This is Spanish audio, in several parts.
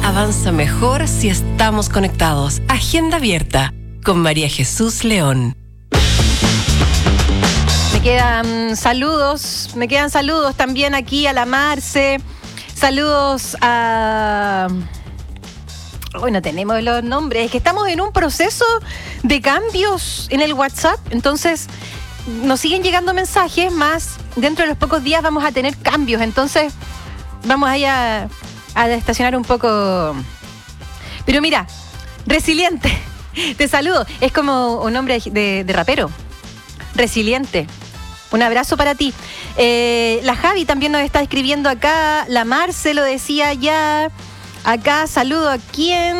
avanza mejor si estamos conectados. Agenda Abierta con María Jesús León. Me quedan saludos también aquí a la Marce. Saludos a... Hoy no tenemos los nombres, es que estamos en un proceso de cambios en el WhatsApp, entonces nos siguen llegando mensajes, más dentro de los pocos días vamos a tener cambios, entonces vamos ahí a estacionar un poco. Pero mira, resiliente, te saludo, es como un nombre de rapero, resiliente. Un abrazo para ti. La Javi también nos está escribiendo acá. La Marce lo decía ya. Acá saludo a quién.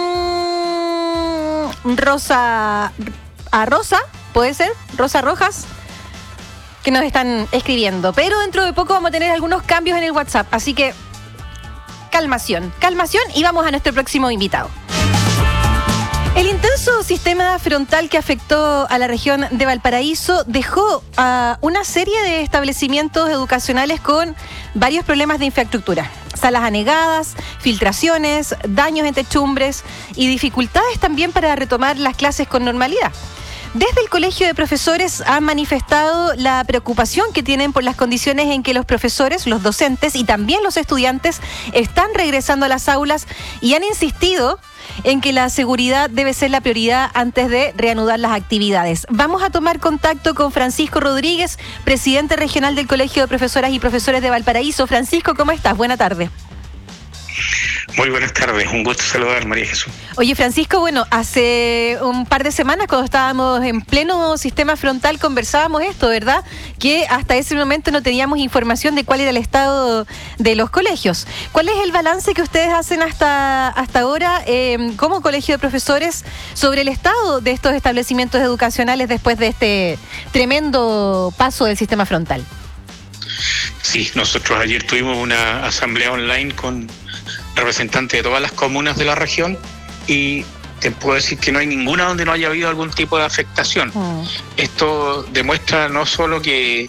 Rosa. A Rosa, ¿puede ser? Rosa Rojas. Que nos están escribiendo. Pero dentro de poco vamos a tener algunos cambios en el WhatsApp. Así que calmación y vamos a nuestro próximo invitado. El intenso sistema frontal que afectó a la región de Valparaíso dejó a una serie de establecimientos educacionales con varios problemas de infraestructura. Salas anegadas, filtraciones, daños en techumbres y dificultades también para retomar las clases con normalidad. Desde el Colegio de Profesores han manifestado la preocupación que tienen por las condiciones en que los profesores, los docentes y también los estudiantes están regresando a las aulas y han insistido en que la seguridad debe ser la prioridad antes de reanudar las actividades. Vamos a tomar contacto con Francisco Rodríguez, presidente regional del Colegio de Profesoras y Profesores de Valparaíso. Francisco, ¿cómo estás? Buena tarde. Muy buenas tardes, un gusto saludar, María Jesús. Oye, Francisco, bueno, hace un par de semanas cuando estábamos en pleno sistema frontal conversábamos esto, ¿verdad? Que hasta ese momento no teníamos información de cuál era el estado de los colegios. ¿Cuál es el balance que ustedes hacen hasta ahora como Colegio de Profesores sobre el estado de estos establecimientos educacionales después de este tremendo paso del sistema frontal? Sí, nosotros ayer tuvimos una asamblea online con representantes de todas las comunas de la región y te puedo decir que no hay ninguna donde no haya habido algún tipo de afectación. Esto demuestra no solo que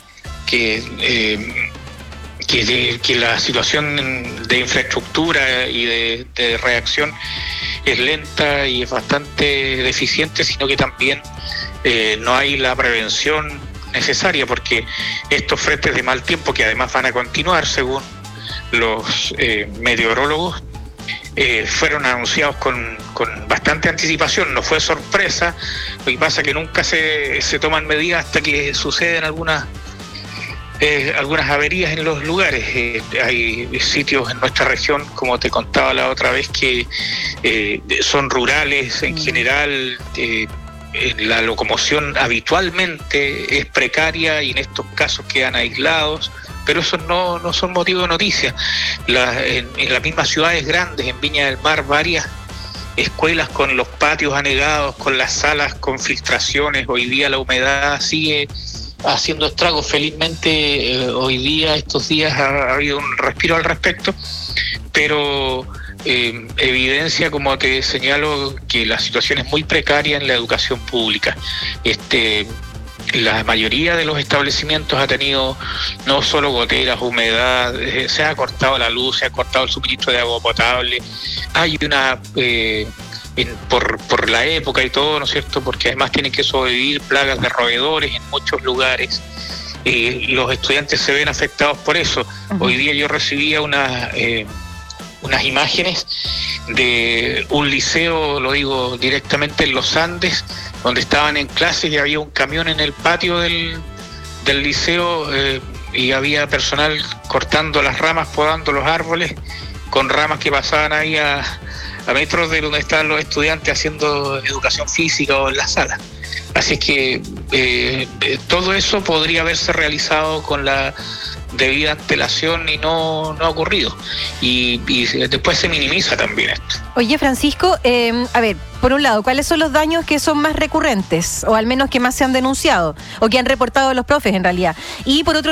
la situación de infraestructura y de reacción es lenta y es bastante deficiente, sino que también no hay la prevención necesaria, porque estos frentes de mal tiempo, que además van a continuar según los meteorólogos, fueron anunciados con bastante anticipación, no fue sorpresa. Lo que pasa es que nunca se toman medidas hasta que suceden algunas averías en los lugares. Hay sitios en nuestra región, como te contaba la otra vez, que son rurales en general. La locomoción habitualmente es precaria y en estos casos quedan aislados, pero eso no son motivo de noticia. En las mismas ciudades grandes, en Viña del Mar, varias escuelas con los patios anegados, con las salas con filtraciones. Hoy día la humedad sigue haciendo estragos. Felizmente hoy día, estos días, ha habido un respiro al respecto, pero evidencia, como te señalo, que la situación es muy precaria en la educación pública. La mayoría de los establecimientos ha tenido no solo goteras, humedad, se ha cortado la luz, se ha cortado el suministro de agua potable. Hay una, por la época y todo, ¿no es cierto?, porque además tienen que sobrevivir plagas de roedores en muchos lugares. Los estudiantes se ven afectados por eso. Hoy día yo recibía unas imágenes de un liceo, lo digo directamente, en los Andes, donde estaban en clases y había un camión en el patio del liceo y había personal cortando las ramas, podando los árboles, con ramas que pasaban ahí a metros de donde estaban los estudiantes haciendo educación física o en la sala. Así que todo eso podría haberse realizado con la debida antelación y no ha ocurrido. Y después se minimiza también esto. Oye, Francisco, a ver, por un lado, ¿cuáles son los daños que son más recurrentes o al menos que más se han denunciado o que han reportado los profes en realidad? Y por otro